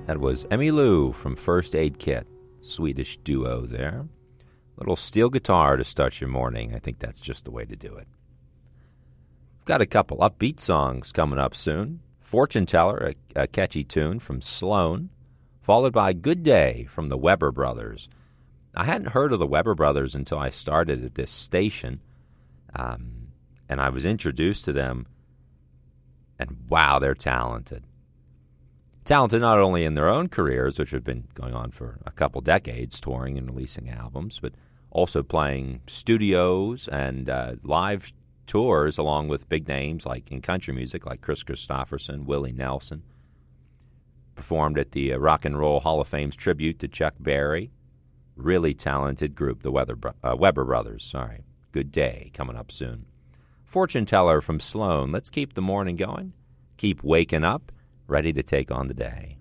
That was Emmylou from First Aid Kit, Swedish duo there. Little steel guitar to start your morning. I think that's just the way to do it. We've got a couple upbeat songs coming up soon. Fortune Teller, a catchy tune from Sloan, followed by Good Day from the Weber Brothers. I hadn't heard of the Weber Brothers until I started at this station, and I was introduced to them, and wow, they're talented. Talented not only in their own careers, which have been going on for a couple decades, touring and releasing albums, but also playing studios and live tours along with big names like in country music like Chris Christopherson, Willie Nelson. Performed at the Rock and Roll Hall of Fame's tribute to Chuck Berry. Really talented group, the Weber Brothers. Good Day coming up soon. Fortune Teller from Sloan. Let's keep the morning going. Keep waking up. Ready to take on the day.